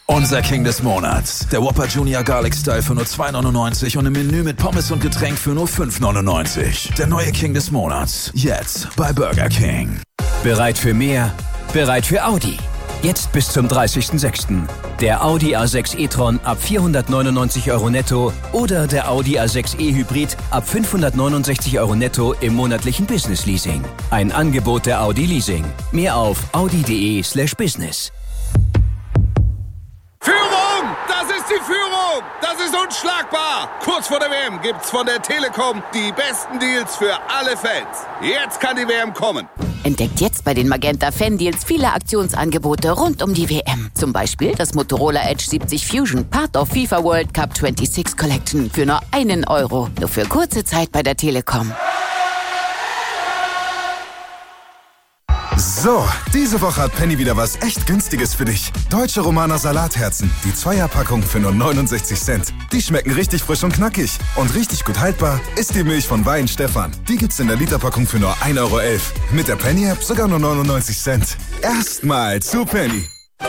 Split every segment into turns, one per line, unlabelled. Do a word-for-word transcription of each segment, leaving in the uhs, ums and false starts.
Unser King des Monats. Der Whopper Junior Garlic Style für nur zwei neunundneunzig und im Menü mit Pommes und Getränk für nur fünf neunundneunzig. Der neue King des Monats. Jetzt bei Burger King.
Bereit für mehr? Bereit für Audi. Jetzt bis zum dreißigsten sechsten Der Audi A sechs e-tron ab vierhundertneunundneunzig Euro netto oder der Audi A sechs e Hybrid ab fünfhundertneunundsechzig Euro netto im monatlichen Business Leasing. Ein Angebot der Audi Leasing. Mehr auf audi.de slash business.
Führung! Das ist die Führung! Das ist unschlagbar! Kurz vor der W M gibt's von der Telekom die besten Deals für alle Fans. Jetzt kann die W M kommen.
Entdeckt jetzt bei den Magenta Fan Deals viele Aktionsangebote rund um die W M. Zum Beispiel das Motorola Edge siebzig Fusion, Part of FIFA World Cup sechsundzwanzig Collection für nur einen Euro. Nur für kurze Zeit bei der Telekom.
So, diese Woche hat Penny wieder was echt Günstiges für dich. Deutsche Romaner Salatherzen, die Zweierpackung für nur neunundsechzig Cent. Die schmecken richtig frisch und knackig. Und richtig gut haltbar ist die Milch von Weihenstephan. Die gibt's in der Literpackung für nur ein Euro elf. Mit der Penny-App sogar nur neunundneunzig Cent. Erstmal zu Penny.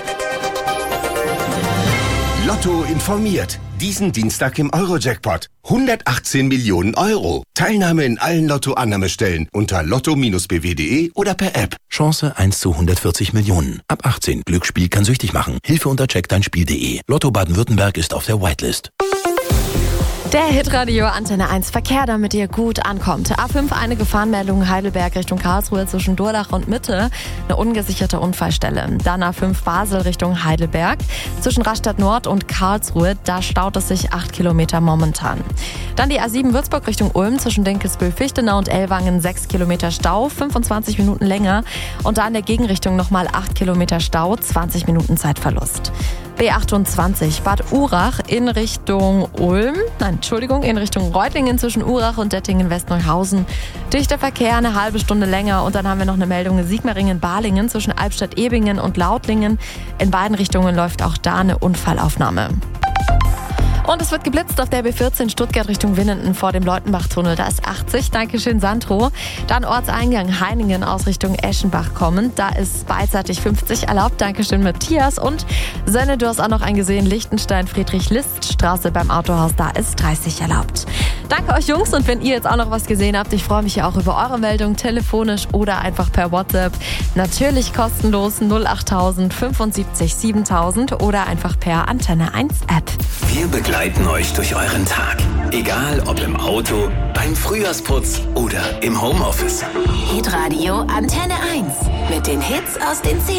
Lotto informiert. Diesen Dienstag im Euro-Jackpot. hundertachtzehn Millionen Euro. Teilnahme in allen Lotto-Annahmestellen unter lotto b w punkt de oder per App.
Chance eins zu hundertvierzig Millionen. Ab achtzehn. Glücksspiel kann süchtig machen. Hilfe unter check dein Spiel punkt de. Lotto Baden-Württemberg ist auf der Whitelist.
Der Hitradio Antenne eins Verkehr, damit ihr gut ankommt. A fünf eine Gefahrenmeldung Heidelberg Richtung Karlsruhe zwischen Durlach und Mitte. Eine ungesicherte Unfallstelle. Dann A fünf Basel Richtung Heidelberg. Zwischen Rastatt Nord und Karlsruhe, da staut es sich acht Kilometer momentan. Dann die A sieben Würzburg Richtung Ulm zwischen Dinkelsbühl-Fichtenau und Ellwangen sechs Kilometer Stau, fünfundzwanzig Minuten länger. Und da in der Gegenrichtung nochmal acht Kilometer Stau, zwanzig Minuten Zeitverlust. B achtundzwanzig Bad Urach in Richtung Ulm, nein, Entschuldigung, in Richtung Reutlingen zwischen Urach und Dettingen-Westneuhausen. Dichter Verkehr, eine halbe Stunde länger. Und dann haben wir noch eine Meldung Sigmaringen-Balingen zwischen Albstadt-Ebingen und Lautlingen. In beiden Richtungen läuft auch da eine Unfallaufnahme. Und es wird geblitzt auf der B vierzehn Stuttgart Richtung Winnenden vor dem Leutenbach-Tunnel. Da ist achtzig. Dankeschön, Sandro. Dann Ortseingang Heiningen aus Richtung Eschenbach kommend. Da ist beidseitig fünfzig erlaubt. Dankeschön, Matthias. Und Sönne, du hast auch noch einen gesehen. Lichtenstein, Friedrich-List-Straße beim Autohaus. Da ist dreißig erlaubt. Danke euch, Jungs. Und wenn ihr jetzt auch noch was gesehen habt, ich freue mich ja auch über eure Meldung, telefonisch oder einfach per WhatsApp. Natürlich kostenlos null achttausend fünfundsiebzig siebentausend oder einfach per Antenne eins App.
Wir begleiten euch durch euren Tag. Egal ob im Auto, beim Frühjahrsputz oder im Homeoffice.
Hitradio Antenne eins. Mit den Hits aus den